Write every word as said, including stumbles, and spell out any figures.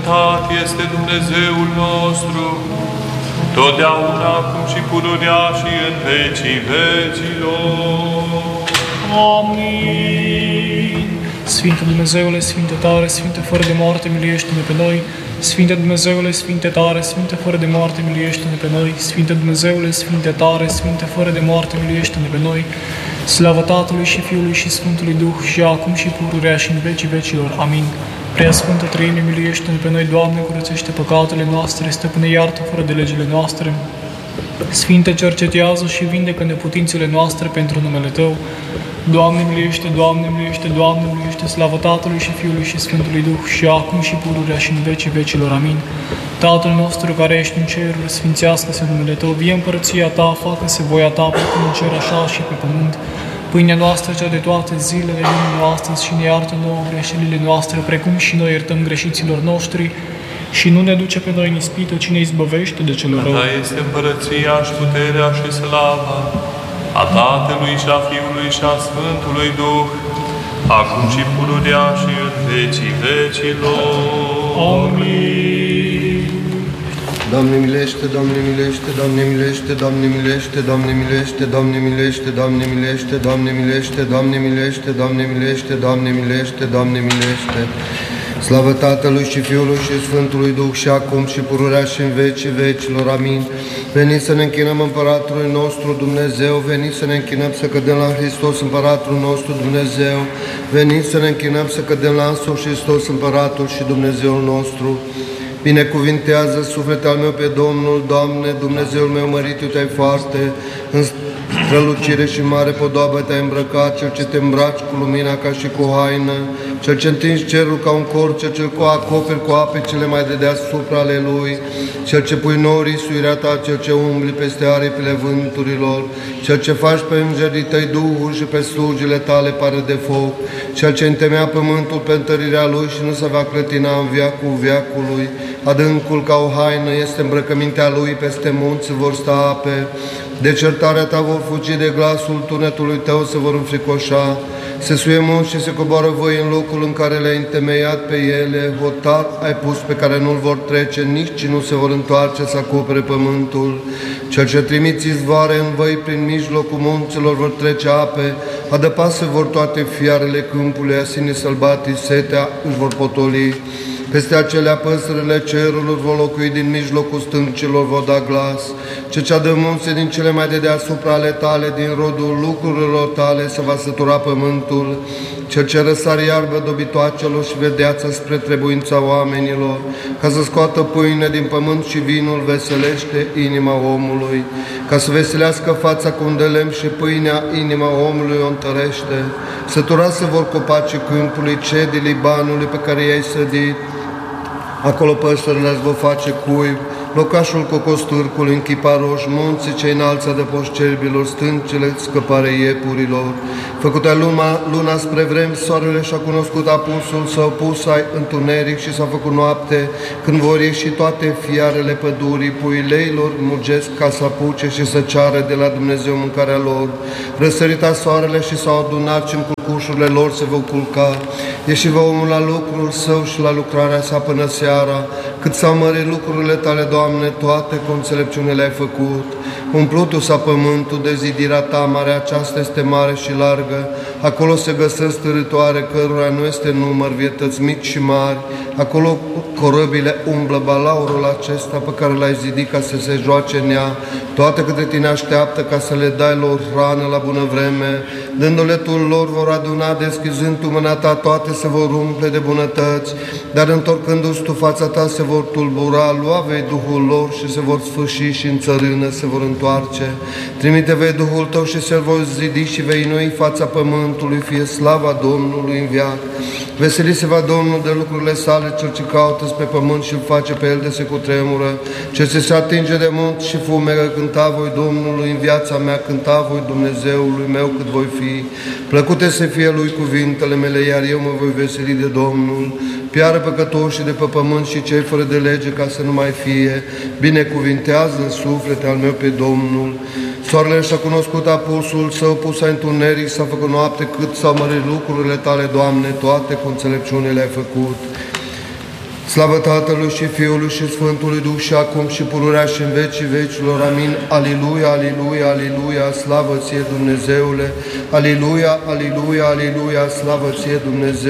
binecuvântat este Dumnezeul nostru, totdeauna, acum și pururea și în vecii vecilor. Amin. Sfinte Dumnezeule, Sfinte tare, Sfinte fără de moarte, miluiește-ne pe noi. Sfinte Dumnezeule, Sfinte tare, Sfinte fără de moarte, miluiește-ne pe noi. Sfinte Dumnezeule, Sfinte tare, Sfinte fără de moarte, miluiește-ne pe noi. Slavă Tatălui și Fiului și Sfântului Duh, și acum și pururea și în vecii vecilor. Amin. Prea Sfântă Treime, miluiește-ne pe noi, Doamne, curățește păcatele noastre, Stăpâne, iartă fără de legile noastre. Sfinte, cercetează și vindecă neputințele noastre pentru numele Tău. Doamne, miluiește, Doamne, miluiește, Doamne, miluiește, slavă Tatălui și Fiului și Sfântului Duh, și acum și pururea și în vecii vecilor. Amin. Tatăl nostru care ești în ceruri, sfințească-se numele Tău, vie împărăția Ta, facă-se voia Ta, precum în cer așa și pe pământ. Pâinea noastră cea de toate zilele, dă-ne astăzi și ne iartă nouă greșelile noastre, precum și noi iertăm greșiților noștri, și nu ne duce pe noi în ispită, ci ne izbăvește de cel rău. A Ta este împărăția și puterea și slava a Tatălui și a Fiului și a Sfântului Duh, acum și pururea și în vecii vecilor. Amin. Doamne milește, Doamne milește, Doamne milește, Doamne milește, Doamne milește, Doamne milește, Doamne milește, Doamne milește, Doamne milește, Doamne milește, Doamne milește, Doamne milește. Slavă Tatălui și Fiului și Sfântului Duh, și acum și pururea și în vecii vecilor. Amin. Veniți să ne închinăm Împăratului nostru Dumnezeu, veniți să ne închinăm să cădem la Hristos Împăratul nostru Dumnezeu, veniți să ne închinăm să cădem la însuși Hristos Împăratul și Dumnezeul nostru. Binecuvintează sufletul meu pe Domnul, Doamne, Dumnezeul meu, mărit te-ai foarte, în strălucire și mare podoabă te-ai îmbrăcat, Cel ce te îmbraci cu lumina ca și cu haină, Cel ce întingi cerul ca un corc, Cel ce acoperi cu ape cele mai de deasupra ale Lui, Cel ce pui norii suirea Ta, Cel ce umbli peste aripile vânturilor, Cel ce faci pe îngerii Tăi Duhul și pe slugile Tale pare de foc, Cel ce întemea pământul pe întărirea Lui și nu se va clătina în veacul veacului. Adâncul ca o haină este îmbrăcămintea Lui, peste munți vor sta ape. De certarea Ta vor fugi, de glasul tunetului Tău se vor înfricoșa. Se suie munți și se coboară voi în locul în care le-ai întemeiat pe ele. Hotar ai pus pe care nu-l vor trece, nici nu se vor întoarce să acopere pământul. Cel ce trimiți izvoare în văi prin mijlocul munților vor trece ape. Adăpase vor toate fiarele câmpului, asine sălbatii setea își vor potoli. Peste acelea păsările cerului vor locui, din mijlocul stâncilor vor da glas. Ce cea de munțe din cele mai de deasupra ale Tale, din rodul lucrurilor Tale, se va sătura pământul. Cel ce răsare iarbă dobitoacelor și vedeața spre trebuința oamenilor, ca să scoată pâine din pământ și vinul veselește inima omului, ca să veselească fața cu un de lemn și pâinea inima omului o întărește. Săturase vor copacii câmpului, cedii Libanului pe care i-ai sădit, acolo păsările îți vor face cuib, locașul cocostârcului în chiparoș, munții cei înalți de poșcerbilor, stâncile scăpare iepurilor. Făcută luna, luna spre vremi, soarele și-a cunoscut apusul său, pus ai întuneric și s-a făcut noapte, când vor ieși toate fiarele pădurii, puileilor mugesc ca să apuce și să ceară de la Dumnezeu mâncarea lor. Răsărita soarele și s-au adunat și în culcușurile lor se vor culca. Ieși va omul la lucrul său și la lucrarea sa până seara, cât s-au mărit lucrurile Tale, Doamne, toate cu înțelepciune le-ai făcut. Umplutul s-a pământul de zidirea Ta, marea aceasta este mare și largă, acolo se găsesc târătoare, cărora nu este număr, vietăți mici și mari, acolo corăbile umblă, balaurul acesta pe care l-ai zidit ca să se joace în ea, toate către Tine așteaptă ca să le dai lor hrană la bună vreme, dându-le-tul lor vor aduna, deschizând Tu mâna Ta, toate se vor umple de bunătăți, dar întorcându-ți Tu fața Ta se vor tulbura, lua vei Duhul lor și se vor sfârși și în țărână se vor întoarce. Trimite vei Duhul Tău și se vor zidi și vei inui fața pământului, fie slava Domnului în veac. Veseli se va Domnul de lucrurile sale, Cel ce caută-ți pe pământ și îl face pe el de se cutremură. Ce se atinge de munți și fumeră, cânta voi Domnului în viața mea, cânta voi Dumnezeului meu cât voi fi. Plăcute să fie Lui cuvintele mele, iar eu mă voi veseli de Domnul. Piară păcătoșii de pe pământ și cei fără de lege, ca să nu mai fie. Binecuvintează în suflete al meu pe Domnul. Soarele și-a cunoscut apusul său, pus a întuneric, s-a făcut noapte, cât s-au mărit lucrurile Tale, Doamne, toate cu înțelepciune le-ai făcut. Slavă Tatălui și Fiului și Sfântului Duh și acum și pururea și în vecii vecilor. Amin. Aliluia, aliluia, aliluia, slavă ție Dumnezeule. Aliluia, aliluia, aliluia, slavă ție Dumnezeu.